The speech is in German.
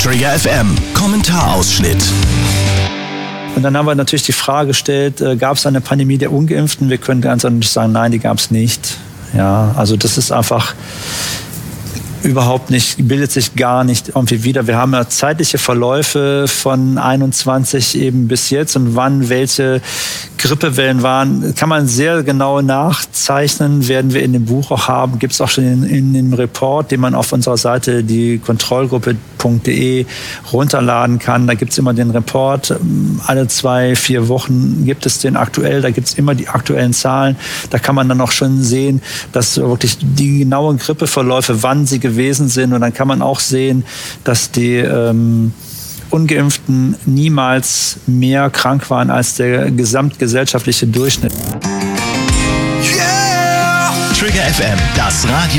Trigger FM, Kommentarausschnitt. Und dann haben wir natürlich die Frage gestellt, gab es eine Pandemie der Ungeimpften? Wir können ganz ehrlich sagen, nein, die gab es nicht. Ja, also das ist einfach überhaupt nicht, bildet sich gar nicht irgendwie wieder. Wir haben ja zeitliche Verläufe von 21 eben bis jetzt und wann welche Grippewellen waren, kann man sehr genau nachzeichnen, werden wir in dem Buch auch haben, gibt es auch schon in dem Report, den man auf unserer Seite, die kontrollgruppe.de, runterladen kann. Da gibt es immer den Report, alle 2-4 Wochen gibt es den aktuell, da gibt es immer die aktuellen Zahlen. Da kann man dann auch schon sehen, dass wirklich die genauen Grippeverläufe, wann sie gewesen sind, und dann kann man auch sehen, dass die Ungeimpften niemals mehr krank waren als der gesamtgesellschaftliche Durchschnitt. Yeah! Trigger FM, das Radio.